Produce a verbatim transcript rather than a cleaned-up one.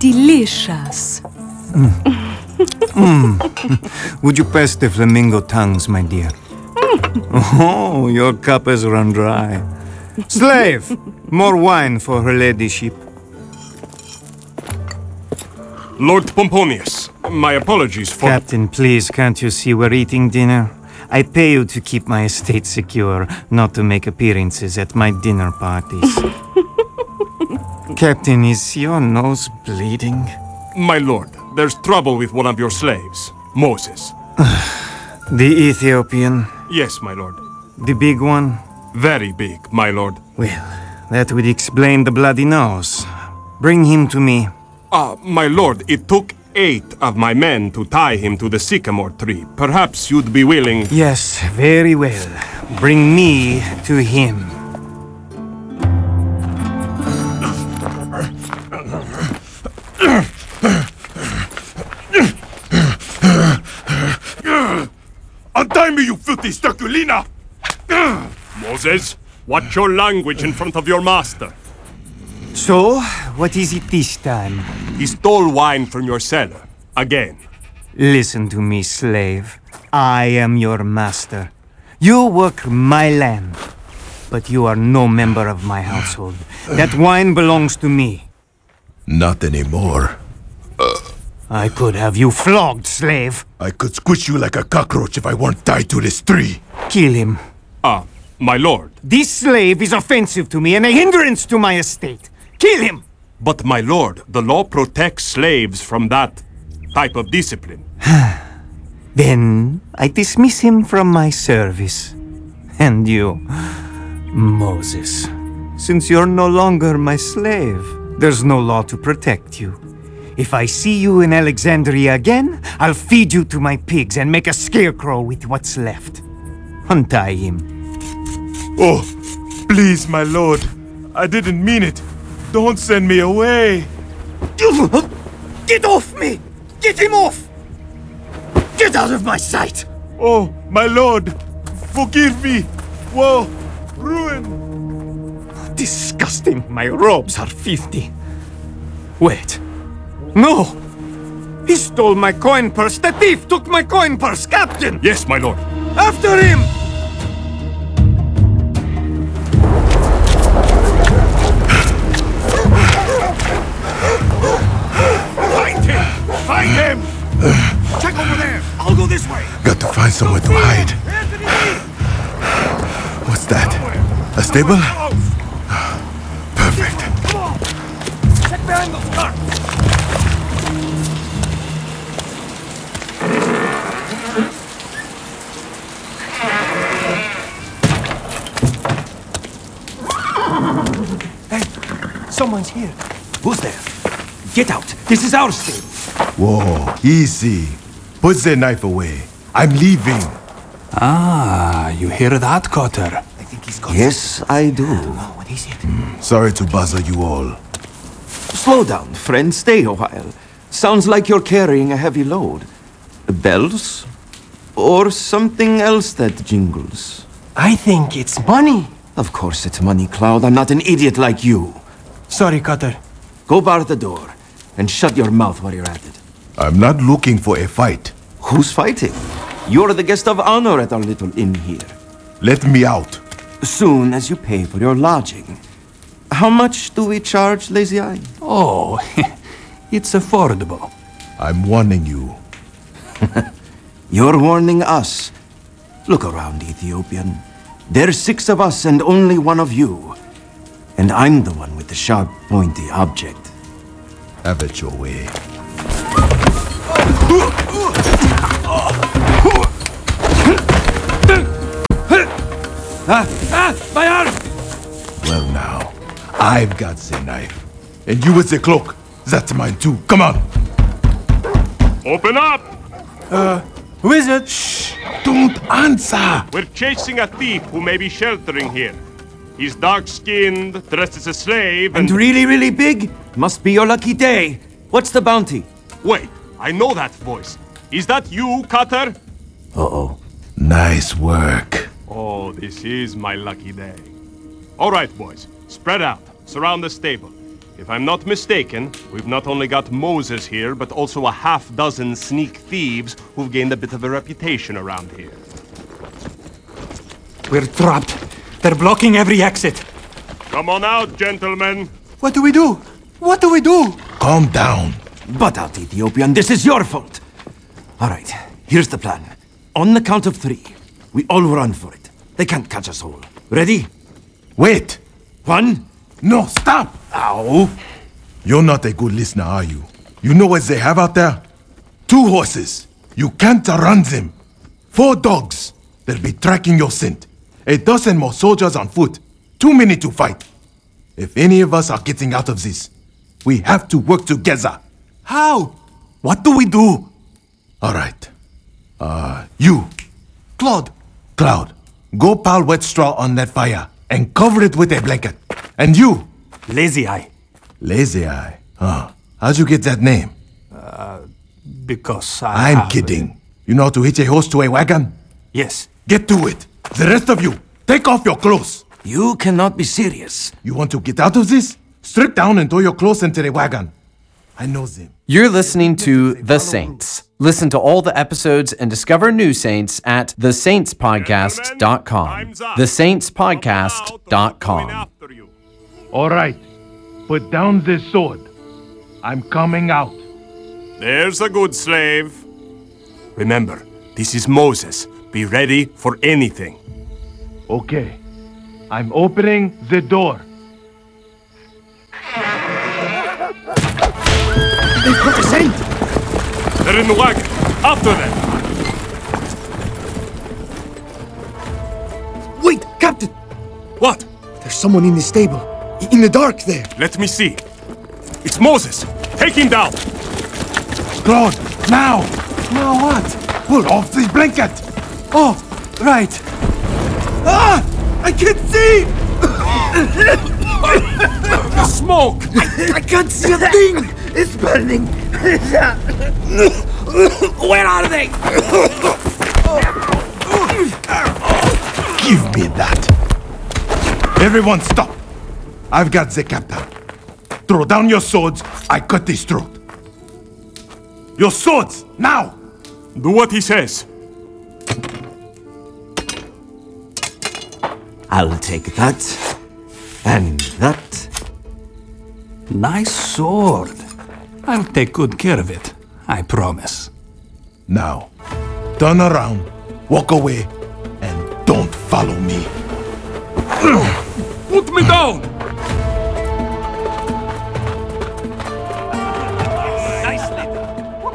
delicious. Mm. mm. Would you pass the flamingo tongues, my dear? Oh, your cup has run dry. Slave, more wine for her ladyship. Lord Pomponius, my apologies for... Captain, please, can't you see we're eating dinner? I pay you to keep my estate secure, not to make appearances at my dinner parties. Captain, is your nose bleeding? My lord, there's trouble with one of your slaves, Moses. The Ethiopian? Yes, my lord. The big one? Very big, my lord. Well, that would explain the bloody nose. Bring him to me. Ah, uh, my lord, it took eight of my men to tie him to the sycamore tree. Perhaps you'd be willing... Yes, very well. Bring me to him. Untie me, you filthy Sterculina! Moses, watch your language in front of your master. So, what is it this time? He stole wine from your cellar. Again. Listen to me, slave. I am your master. You work my land. But you are no member of my household. That wine belongs to me. Not anymore. Uh. I could have you flogged, slave. I could squish you like a cockroach if I weren't tied to this tree. Kill him. Ah, my lord. This slave is offensive to me and a hindrance to my estate. Kill him! But my lord, the law protects slaves from that type of discipline. Then I dismiss him from my service. And you, Moses, since you're no longer my slave, there's no law to protect you. If I see you in Alexandria again, I'll feed you to my pigs and make a scarecrow with what's left. Untie him. Oh, please, my lord. I didn't mean it. Don't send me away. Get off me! Get him off! Get out of my sight! Oh, my lord. Forgive me. Whoa, ruin. Disgusting. My robes are filthy. Wait. No! He stole my coin purse! The thief took my coin purse! Captain! Yes, my lord. After him! Find him! Find him! Check over there! I'll go this way! Got to find somewhere to hide. What's that? A stable? Perfect. Check behind those carts! Someone's here. Who's there? Get out. This is our stable. Whoa, easy. Put the knife away. I'm leaving. Ah, you hear that, Cotter? I think he's got Yes, I do. Oh, what is it? Mm, sorry to bother you all. Slow down, friend. Stay a while. Sounds like you're carrying a heavy load. Bells? Or something else that jingles? I think it's money. Of course it's money, Cloud. I'm not an idiot like you. Sorry, Cotter. Go bar the door, and shut your mouth while you're at it. I'm not looking for a fight. Who's fighting? You're the guest of honor at our little inn here. Let me out. Soon as you pay for your lodging. How much do we charge, Lazy Eye? Oh, it's affordable. I'm warning you. You're warning us. Look around, Ethiopian. There's six of us and only one of you. And I'm the one with the sharp, pointy object. Have it your way. Ah, ah, my arm! Well now, I've got the knife. And you with the cloak. That's mine too. Come on. Open up! Uh, who is it? Shh! Don't answer! We're chasing a thief who may be sheltering here. He's dark-skinned, dressed as a slave, and... And really, really big? Must be your lucky day. What's the bounty? Wait, I know that voice. Is that you, Cutter? Uh-oh. Nice work. Oh, this is my lucky day. All right, boys. Spread out. Surround the stable. If I'm not mistaken, we've not only got Moses here, but also a half dozen sneak thieves who've gained a bit of a reputation around here. We're trapped. They're blocking every exit. Come on out, gentlemen. What do we do? What do we do? Calm down. Butt out, Ethiopian. This is your fault. All right, here's the plan. On the count of three, we all run for it. They can't catch us all. Ready? Wait. One. No, stop. Ow. You're not a good listener, are you? You know what they have out there? Two horses. You can't run them. Four dogs. They'll be tracking your scent. A dozen more soldiers on foot. Too many to fight. If any of us are getting out of this, we have to work together. How? What do we do? All right. Uh, you, Claude. Cloud, go pile wet straw on that fire and cover it with a blanket. And you, Lazy Eye. Lazy Eye. Huh. How'd you get that name? Because I I'm have- kidding. You know how to hitch a horse to a wagon? Yes. Get to it. The rest of you, take off your clothes. You cannot be serious. You want to get out of this? Strip down and throw your clothes into the wagon. I know them. You're listening to The Saints. Listen to all the episodes and discover new saints at the saints podcast dot com. Time's up. the saints Come on podcast out, dot I'm going com. after you. All right. Put down this sword. I'm coming out. There's a good slave. Remember, this is Moses. Be ready for anything. Okay. I'm opening the door. They've put us in. They're in the wagon. After them. Wait, Captain! What? There's someone in the stable. I- In the dark there. Let me see. It's Moses. Take him down. Claude, now! Now what? Pull off this blanket! Oh, right. Ah! I can't see! The smoke. I can't see a thing! It's burning! Where are they? Give me that! Everyone stop! I've got the captain. Throw down your swords, I cut his throat. Your swords, now! Do what he says. I'll take that. And that. Nice sword. I'll take good care of it. I promise. Now, turn around, walk away, and don't follow me. Put me down.